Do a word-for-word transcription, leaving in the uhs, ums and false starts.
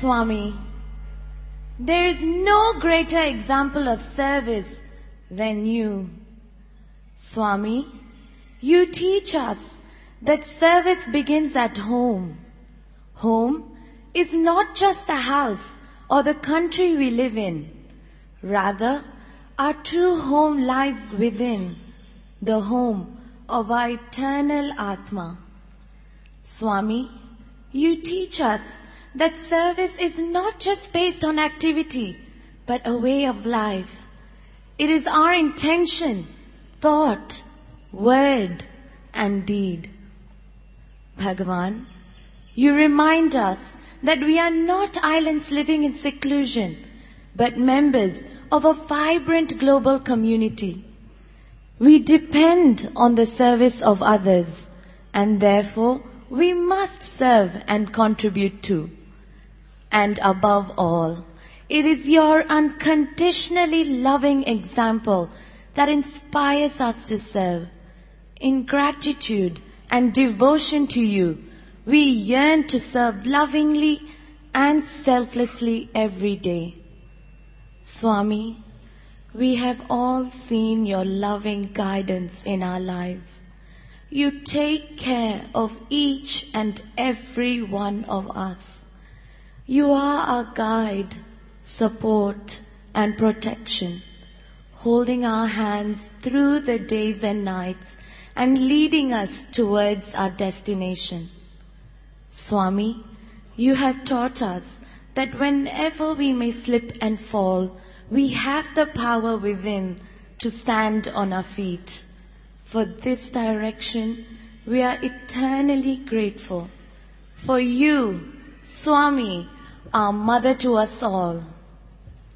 Swami, there is no greater example of service than you. Swami, you teach us that service begins at home. Home is not just the house or the country we live in. Rather, our true home lies within, the home of our eternal Atma. Swami, you teach us that service is not just based on activity, but a way of life. It is our intention, thought, word, and deed. Bhagavan, you remind us that we are not islands living in seclusion, but members of a vibrant global community. We depend on the service of others, and therefore we must serve and contribute too. And above all, it is your unconditionally loving example that inspires us to serve. In gratitude and devotion to you, we yearn to serve lovingly and selflessly every day. Swami, we have all seen your loving guidance in our lives. You take care of each and every one of us. You are our guide, support, and protection, holding our hands through the days and nights and leading us towards our destination. Swami, you have taught us that whenever we may slip and fall, we have the power within to stand on our feet. For this direction, we are eternally grateful. For you, Swami, are mother to us all.